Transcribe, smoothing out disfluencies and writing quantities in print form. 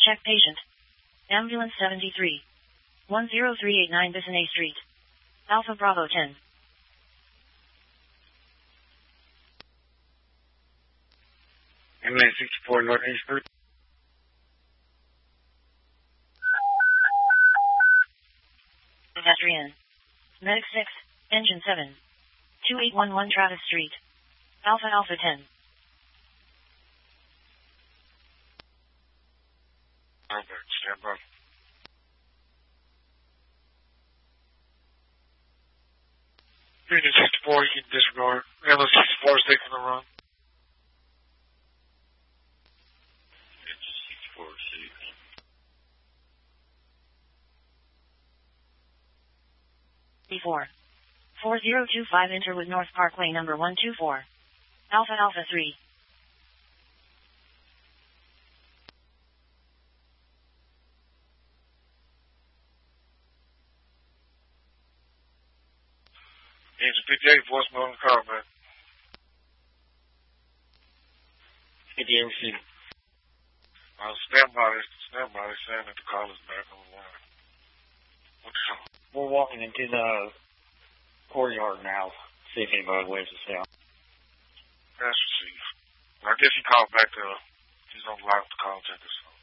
Check patient. Ambulance 73. 10389 Bissonnet Street. Alpha Bravo 10. Ambulance 64 Northeast Street. Pedestrian. Medic 6, Engine 7. 2811 Travis Street. Alpha Alpha 10. Albert, stand by. Unit 64, you can disregard. Ambulance 64 is taking the run. B4. 4025 Interwood North Parkway number 124. Alpha Alpha 3. Engine 58, voicemail on the car, man. 58 receiving. Stand by, saying that the call is back on the line. What's up? We're walking into the courtyard now. See if anybody waves us out. That's received. I guess he called back to, he's on the line with the call checkers.